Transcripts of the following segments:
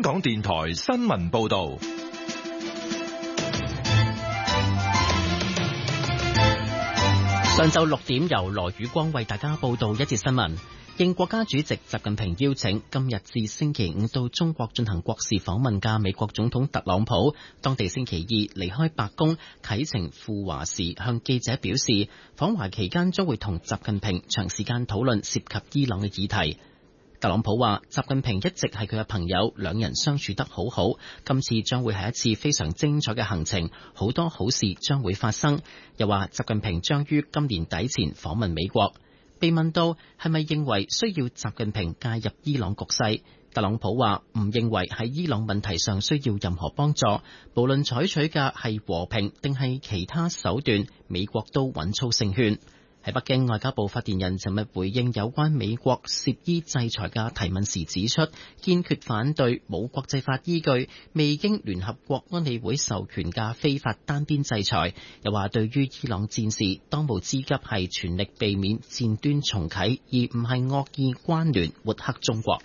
港電台新聞報道。 上晝6點，由羅宇光為大家報道一節新聞。應國家主席習近平邀請，今日至星期五到中國進行國事訪問嘅美國總統特朗普，當地星期二離開白宮啟程赴華時，向記者表示，訪華期間將會同習近平長時間討論涉及伊朗嘅議題。特朗普話，習近平一直係佢嘅朋友，兩人相處得好好。今次將會係一次非常精彩嘅行程，好多好事將會發生。又話，習近平將於今年底前訪問美國。被問到係咪認為需要習近平介入伊朗局勢，特朗普話唔認為喺伊朗問題上需要任何幫助，無論採取嘅係和平定係其他手段，美國都穩操勝券。喺北京，外交部發言人尋日回應有關美國涉伊制裁嘅提問時指出，堅決反對冇國際法依據、未經聯合國安理會授權嘅非法單邊制裁。又話對於伊朗戰事，當務之急係全力避免戰端重啟，而唔係惡意關聯抹黑中國。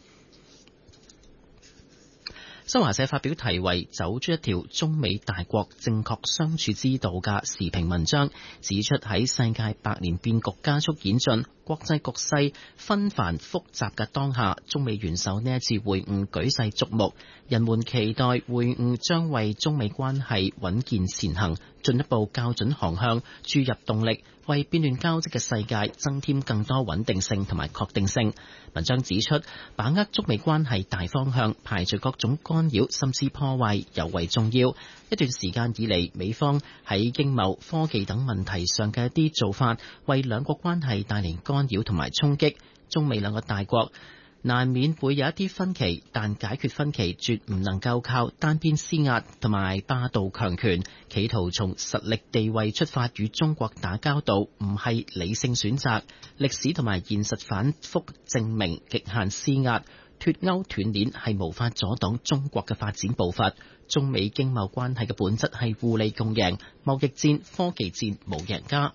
新華社發表題為《走出一條中美大國正確相處之道》嘅時評文章，指出喺世界百年變局加速演進、國際局勢紛繁複雜嘅當下，中美元首呢一次會晤舉世矚目，人們期待會晤將為中美關係穩健前行進一步校準航向，注入動力，為變亂交織嘅世界增添更多穩定性同埋確定性。文章指出，把握中美關係大方向，排除各種干擾甚至破壞尤為重要。一段時間以嚟，美方喺經貿、科技等問題上嘅一啲做法，為兩國關係帶嚟干擾同埋衝擊。中美兩個大國難免會有一啲分歧，但解決分歧絕唔能夠靠單邊施壓同埋霸道強權，企圖從實力地位出發與中國打交道，唔係理性選擇。歷史同埋現實反覆證明，極限施壓、脫鈎斷鏈係無法阻擋中國嘅發展步伐。中美經貿關係嘅本質係互利共贏，貿易戰、科技戰無贏家。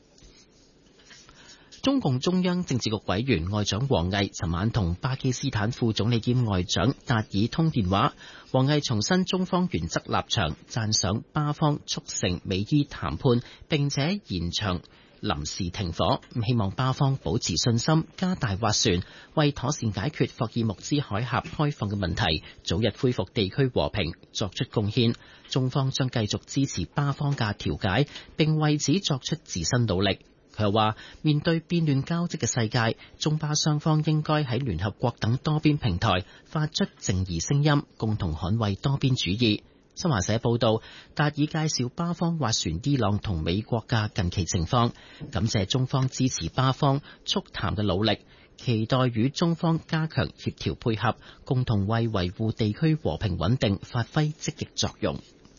中共中央政治局委員外長王毅尋晚同巴基斯坦副總理兼外長達爾通電話，王毅重申中方原則立場，讚賞巴方促成美伊談判，並且延長臨時停火，希望巴方保持信心，加大斡旋，為妥善解決霍爾木茲海峽開放嘅問題，早日恢復地區和平作出貢獻。中方將繼續支持巴方嘅調解，並為此作出自身努力。佢又話，面對變亂交織嘅世界，中巴雙方應該喺聯合國等多邊平台發出正義聲音，共同捍衛多邊主義。新華社報道，達爾介紹巴方斡旋伊朗同美國嘅近期情況，感謝中方支持巴方促談嘅努力，期待與中方加強協調配合，共同為維護地區和平穩定發揮積極作用。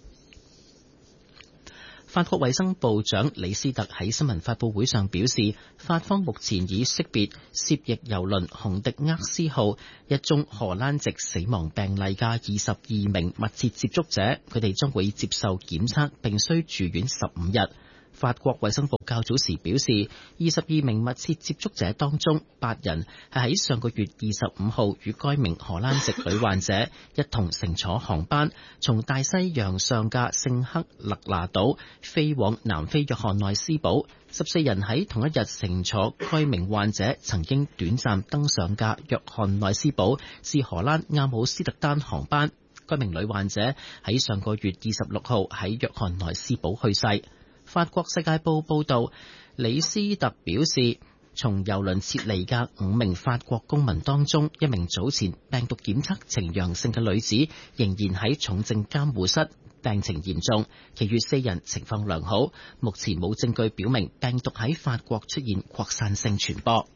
法國衛生部長李斯特喺新聞發佈會上表示，法方目前已識別涉役郵輪紅迪厄斯號一宗荷蘭籍死亡病例嘅22名密切接觸者，佢哋將會接受檢測並需住院15日。法國衛生部較早時表示，22名密切接觸者當中8人係喺上個月25號與該名荷蘭籍女患者一同乘坐航班，從大西洋上嘅聖克勒拿島飛往南非約翰內斯堡。14人喺同一日乘坐該名患者曾經短暫登上嘅約翰內斯堡至荷蘭阿姆斯特丹航班。該名女患者喺上個月26號喺約翰內斯堡去世。法國世界報報道，李斯特表示，從郵輪撤離嘅5名法國公民當中，一名早前病毒檢測呈陽性嘅女子仍然喺重症監護室，病情嚴重，其餘4人情況良好，目前冇證據表明病毒喺法國出現擴散性傳播。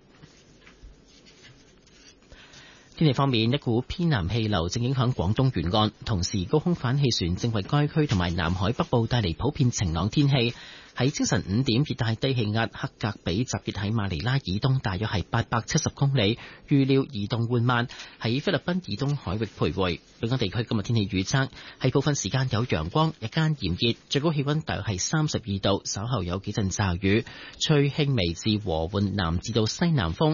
天氣方面，一股偏南氣流正影響廣東沿岸，同時高空反氣旋正為該區同埋南海北部帶嚟普遍晴朗天氣。喺清晨5點，熱帶低氣壓克格比集結喺馬尼拉以東大約係870公里，預料移動緩慢，喺菲律賓以東海域徘徊。本港地區今日天氣預測係部分時間有陽光，日間炎熱，最高氣溫大約係32度，稍後有幾陣驟雨，吹輕微至和緩南至到西南風。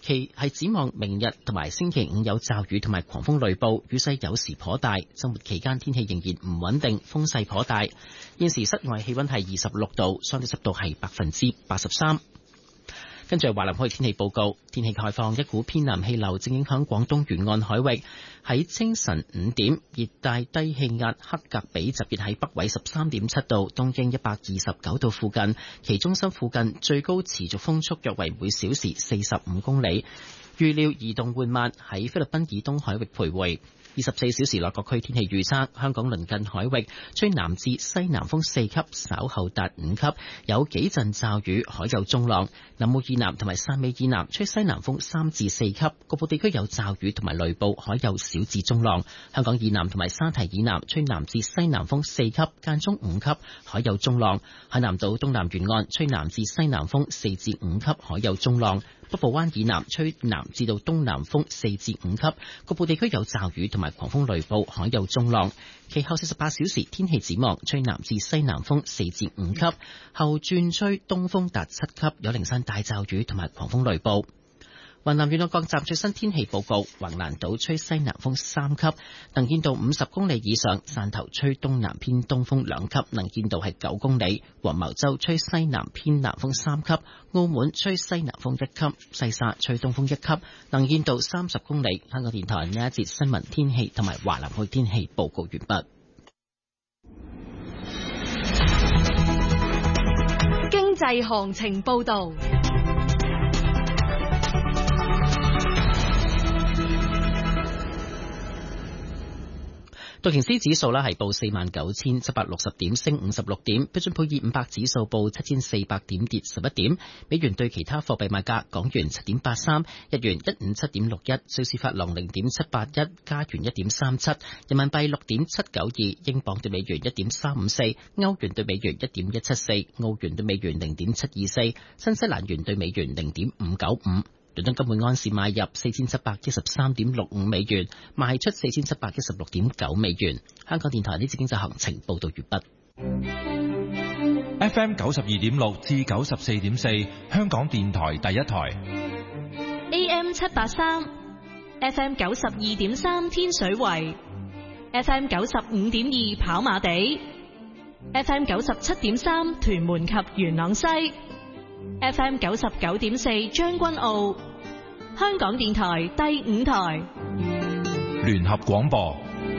其係展望明日同埋星期五有驟雨同埋狂風雷暴，雨勢有時頗大。週末期間天氣仍然唔穩定，風勢頗大。現時室外氣溫係26度，相對濕度係83%。跟住華南區天氣報告，天氣概況，一股偏南氣流正影響廣東沿岸海域。喺清晨5點，熱帶低氣壓克格比集結喺北緯13.7度、東經129度附近，其中心附近最高持續風速約為每小時45公里，預料移動緩慢，喺菲律賓以東海域徘徊。24小時內各區天氣預測，香港鄰近海域吹南至西南風4級，稍後達5級，有幾陣驟雨，海有中浪。南澳以南同埋汕尾以南吹西南風3至4級，局部地區有驟雨同埋雷暴，海有小至中浪。香港以南同埋沙堤以南吹南至西南風4級，間中5級，海有中浪。海南島東南沿岸吹南至西南風4至5級，海有中浪。北部灣以南吹南至到東南風4至5級，局部地區有驟雨同埋狂風雷暴，海有中浪。其後48小時天氣展望，吹南至西南風4至5級，後轉吹東風達7級，有零散大驟雨同埋狂風雷暴。雲南沿岸各站最新天氣報告：橫瀾島吹西南風3級，能見度50公里以上；汕頭吹東南偏東風2級，能見度係9公里；黃茅洲吹西南偏南風3級；澳門吹西南風1級；西沙吹東風1級，能見度30公里。香港電台呢一節新聞天氣同埋華南區天氣報告完畢。 經濟行情報導。道瓊斯指數係報49,760點，升56點；標準普爾500指數報7,400點，跌11點。美元對其他貨幣賣價：港元7.83，日元157.61，瑞士法郎0.781，加元1.37，人民幣6.792，英鎊對美元1.354，歐元對美元1.174，澳元對美元0.724，新西蘭元對美元0.595。倫敦金每安士買入4713.65美元，賣出4716.9美元。香港電台呢節經濟行情報道完畢。 FM 92.6至94.4，香港電台第一台。 AM 783 ，FM 92.3天水圍，FM 95.2跑馬地，FM 97.3屯門及元朗西。FM 99.4將軍澳，香港電台第5台聯合廣播。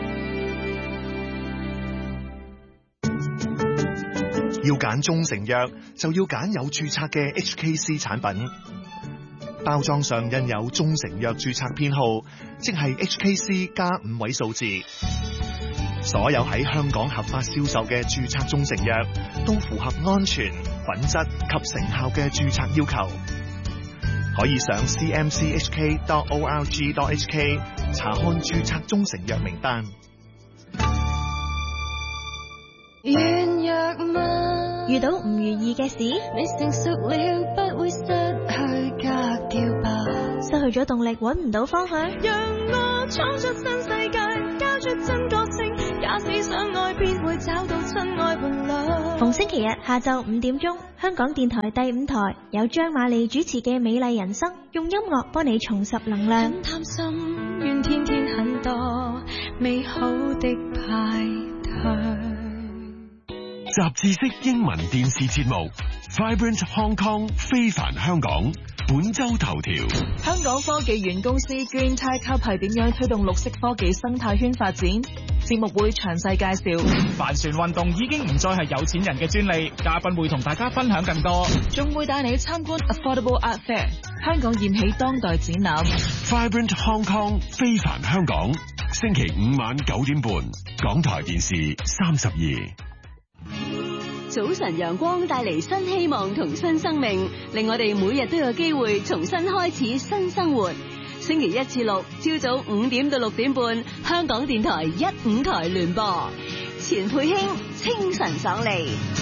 要揀中成藥，就要揀有註冊嘅 HKC 產品。包裝上印有中成藥註冊編號，即係 HKC 加5位數字。所有喺香港合法銷售嘅註冊中成藥都符合安全、品質及成效嘅註冊要求。可以上 cmchk.org.hk 查看註冊中成藥名單。 遇到唔如意嘅事，你成熟了不會失去格調吧？失去咗動力，搵唔到方向，讓我闖出新世界，交出真個性，假使相愛便會找到親愛伴侶。逢星期日下晝5點鐘，香港電台第5台有張瑪莉主持嘅《美麗人生》，用音樂幫你重拾能量。貪心願天天很多美好的派對。 雜誌式英文電視節目 Vibrant Hong Kong 非凡香港本周頭條： 香港科技園公司 Green Tech Hub 係點樣推動綠色科技生態圈發展？節目會詳細介紹。 帆船運動已經唔再係有錢人嘅專利，嘉賓會同大家分享更多， 仲會帶你參觀 Affordable Art Fair 香港燃起當代展覽。 Vibrant Hong Kong 非凡香港，星期5晚9點半，港台電視32。 早晨陽光帶嚟新希望同新生命，令我哋每日都有機會重新開始新生活。星期1至6朝早5點到6點半，香港電台1、5台聯播，錢佩卿清晨爽利。